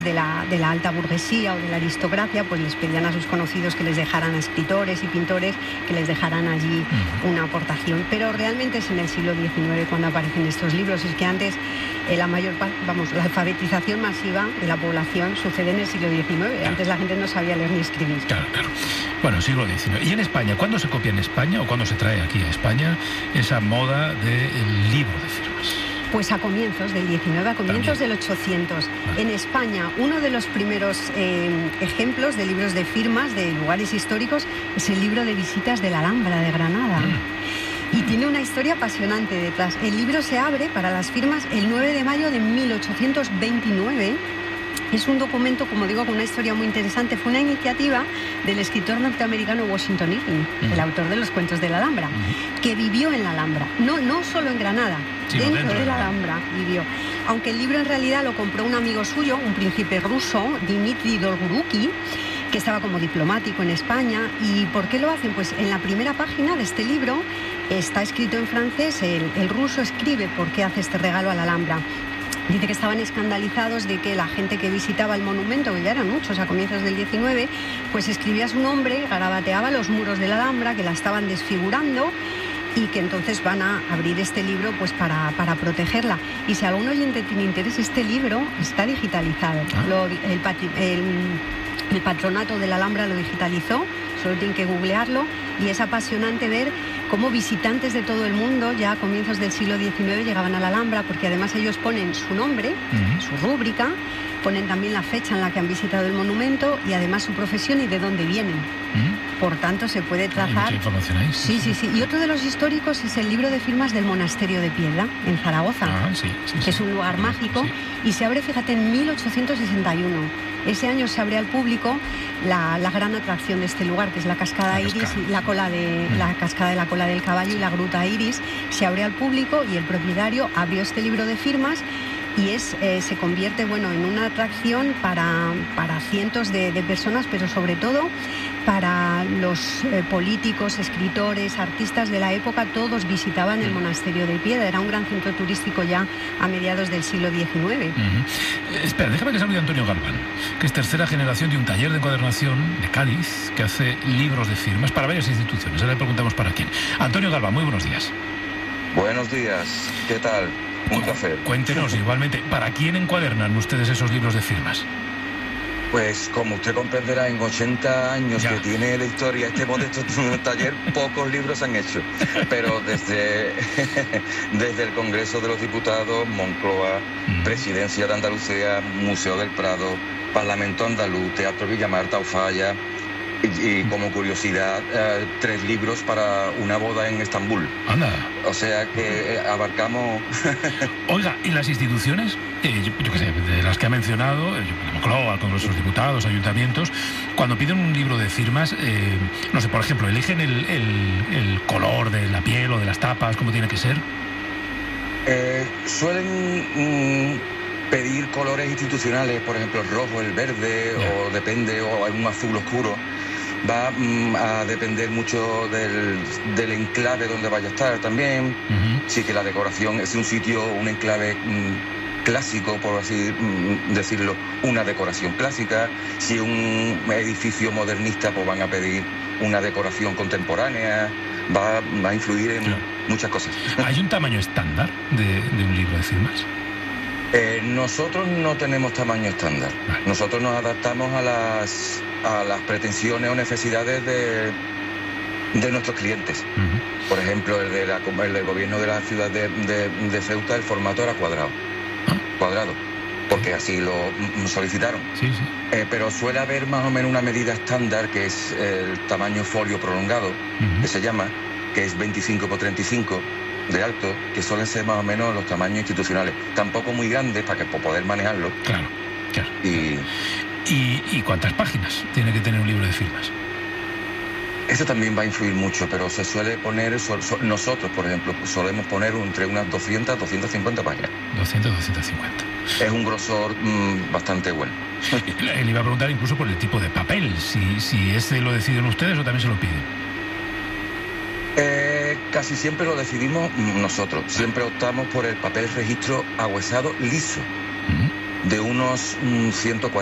de la alta burguesía o de la aristocracia, pues les pedían a sus conocidos que les dejaran a escritores y pintores, que les dejaran allí una aportación. Pero realmente es en el siglo XIX cuando aparecen estos libros. Es que antes la alfabetización masiva de la población sucede en el siglo XIX. Claro. Antes la gente no sabía leer ni escribir. Claro. Bueno, siglo XIX. ¿Y en España? ¿Cuándo se copia en España o cuándo se trae aquí a España esa moda del libro de firmas? Pues a comienzos del 19, a comienzos del 800. En España, uno de los primeros ejemplos de libros de firmas de lugares históricos es el libro de visitas de la Alhambra de Granada. Y tiene una historia apasionante detrás. El libro se abre para las firmas el 9 de mayo de 1829. Es un documento, como digo, con una historia muy interesante. Fue una iniciativa del escritor norteamericano Washington Irving, el autor de los cuentos de la Alhambra, que vivió en la Alhambra. No solo en Granada, dentro de la Alhambra vivió. Aunque el libro en realidad lo compró un amigo suyo, un príncipe ruso, Dmitri Dolgoruki, que estaba como diplomático en España. ¿Y por qué lo hacen? Pues en la primera página de este libro está escrito en francés, el ruso escribe por qué hace este regalo a la Alhambra. Dice que estaban escandalizados de que la gente que visitaba el monumento, que ya eran muchos a comienzos del 19, pues escribía su nombre, garabateaba los muros de la Alhambra, que la estaban desfigurando, y que entonces van a abrir este libro pues para protegerla. Y si algún oyente tiene interés, este libro está digitalizado. El patronato de la Alhambra lo digitalizó, solo tienen que googlearlo, y es apasionante ver cómo visitantes de todo el mundo ya a comienzos del siglo XIX llegaban a la Alhambra, porque además ellos ponen su nombre, su rúbrica, ponen también la fecha en la que han visitado el monumento y además su profesión y de dónde vienen. Por tanto, se puede trazar... Hay mucha información ahí. Sí. Y otro de los históricos es el libro de firmas del Monasterio de Piedra, en Zaragoza, que es un lugar mágico, y se abre, fíjate, en 1861. Ese año se abre al público la gran atracción de este lugar, que es la cascada Iris, y la cascada de la cola del caballo y la gruta Iris. Se abre al público y el propietario abrió este libro de firmas y se convierte en una atracción para cientos de personas, pero sobre todo para los políticos, escritores, artistas de la época. Todos visitaban el Monasterio de Piedra. Era un gran centro turístico ya a mediados del siglo XIX. Espera, déjame que salude a Antonio Galván, que es tercera generación de un taller de encuadernación de Cádiz que hace libros de firmas para varias instituciones. Ahora le preguntamos para quién. Antonio Galván, muy buenos días. Buenos días, ¿qué tal? Un placer. Cuéntenos, igualmente, ¿para quién encuadernan ustedes esos libros de firmas? Pues como usted comprenderá, en 80 años que tiene la historia este modesto taller, pocos libros se han hecho. Pero desde el Congreso de los Diputados, Moncloa, Presidencia de Andalucía, Museo del Prado, Parlamento Andaluz, Teatro Villa Marta o Falla, y como curiosidad, 3 libros para una boda en Estambul. Anda. O sea que abarcamos... Oiga, ¿y las instituciones? Yo qué sé, de las que ha mencionado, Moncloa, Congreso de los Diputados, ayuntamientos, cuando piden un libro de firmas, no sé, por ejemplo, ¿eligen el color de la piel o de las tapas, cómo tiene que ser? Suelen... pedir colores institucionales, por ejemplo el rojo, el verde, o depende, o un azul oscuro. Va a depender mucho del enclave donde vaya a estar también. Sí, que la decoración es un sitio, un enclave clásico, por así decirlo, una decoración clásica. Si es un edificio modernista, pues van a pedir una decoración contemporánea. Va a influir en muchas cosas. ¿Hay un tamaño estándar de un libro de firmas? Nosotros no tenemos tamaño estándar. Nosotros nos adaptamos a las pretensiones o necesidades de nuestros clientes. Por ejemplo, el del gobierno de la ciudad de Ceuta, el formato era cuadrado, porque así lo solicitaron. Pero suele haber más o menos una medida estándar, que es el tamaño folio prolongado, que se llama, que es 25 por 35 de alto, que suelen ser más o menos los tamaños institucionales. Tampoco muy grandes para poder manejarlo. Claro. ¿Y cuántas páginas tiene que tener un libro de firmas? Eso también va a influir mucho, pero se suele poner, nosotros, por ejemplo, solemos poner entre unas 200 a 250 páginas. 200 a 250. Es un grosor bastante bueno. Le iba a preguntar incluso por el tipo de papel, si lo deciden ustedes o también se lo piden. Casi siempre lo decidimos nosotros. Siempre optamos por el papel registro ahuesado liso. de unos 140